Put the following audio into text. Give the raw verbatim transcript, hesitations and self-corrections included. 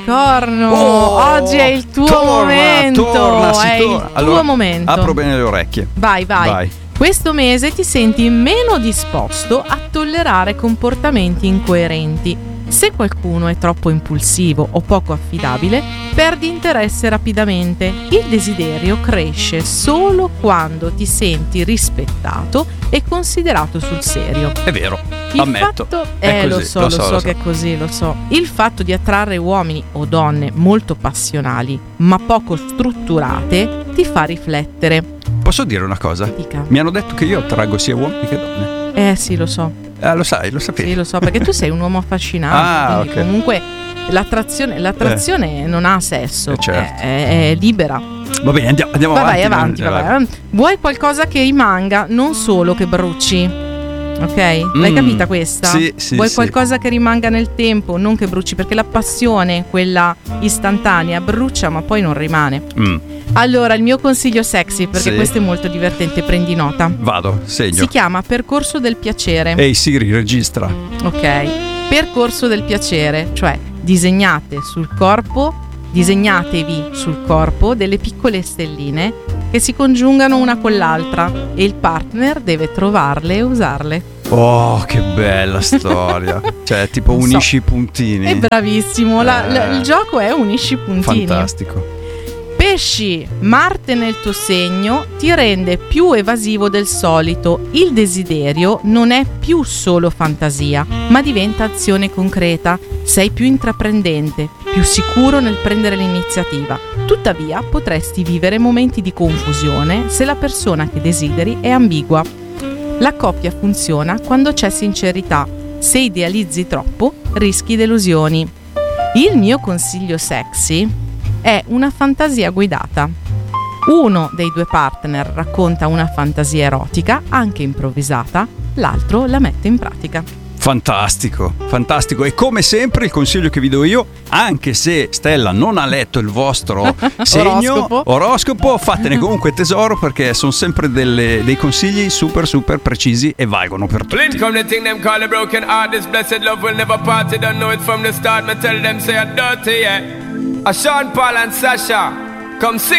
Capricorno, Oh, oggi è il tuo torna, momento, torna, si è torna. il Allora, tuo momento. apro bene le orecchie. Vai, vai, Vai. Questo mese ti senti meno disposto a tollerare comportamenti incoerenti. Se qualcuno è troppo impulsivo o poco affidabile, perdi interesse rapidamente. Il desiderio cresce solo quando ti senti rispettato e considerato sul serio. È vero, Il ammetto. fatto, È eh, così, lo so, lo so, che è così, lo so. Il fatto di attrarre uomini o donne molto passionali, ma poco strutturate, ti fa riflettere. Posso dire una cosa? Dica. Mi hanno detto che io attraggo sia uomini che donne. Eh sì, lo so. Ah, lo sai, lo sapevi? Sì, lo so, perché tu sei un uomo affascinante. Ah, quindi ok. comunque l'attrazione, l'attrazione non ha sesso, Eh, certo. è, è libera. Va bene, andiamo, andiamo Vai, avanti. vai avanti, vai, vai. Vuoi qualcosa che rimanga, non solo che bruci. Ok? L'hai Mm, capita questa? sì, sì, Vuoi sì. qualcosa che rimanga nel tempo, non che bruci, perché la passione, quella istantanea, brucia ma poi non rimane. Mm, Allora, il mio consiglio sexy, perché Sì. questo è molto divertente, prendi nota. vado, segno. Si chiama Percorso del piacere. Ehi Siri, registra. Ok, percorso del piacere, cioè disegnate sul corpo, disegnatevi sul corpo delle piccole stelline che si congiungano una con l'altra e il partner deve trovarle e usarle. Oh, che bella storia. Cioè, tipo Non so. unisci i puntini. È bravissimo, la- la- Eh. il gioco è unisci i puntini. Fantastico. Pesci, Marte nel tuo segno ti rende più evasivo del solito. Il desiderio non è più solo fantasia, ma diventa azione concreta. Sei più intraprendente, più sicuro nel prendere l'iniziativa. Tuttavia, potresti vivere momenti di confusione se la persona che desideri è ambigua. La coppia funziona quando c'è sincerità. Se idealizzi troppo, rischi delusioni. Il mio consiglio sexy è una fantasia guidata. Uno dei due partner racconta una fantasia erotica, anche improvvisata, l'altro la mette in pratica. Fantastico, fantastico. E come sempre il consiglio che vi do io, anche se Stella non ha letto il vostro segno, Oroscopo. oroscopo, fatene comunque tesoro, perché sono sempre delle- dei consigli super super precisi e valgono per tutti. Flint come the thing them call a broken heart. This blessed love will never part. You don't know it from the start. Me tell them say I'm dirty, yeah. A Sean Paul and Sasha, come sing.